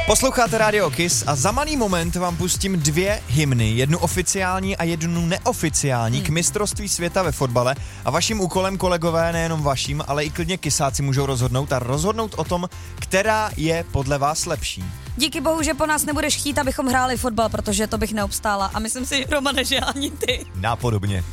Posloucháte Radio Kiss a za malý moment vám pustím 2 hymny, jednu oficiální a jednu neoficiální k mistrovství světa ve fotbale a vaším úkolem, kolegové, nejenom vaším, ale i klidně kysáci můžou rozhodnout o tom, která je podle vás lepší. Díky bohu, že po nás nebudeš chtít, abychom hráli fotbal, protože to bych neobstála a myslím si, Romane, že ani ty. Nápodobně.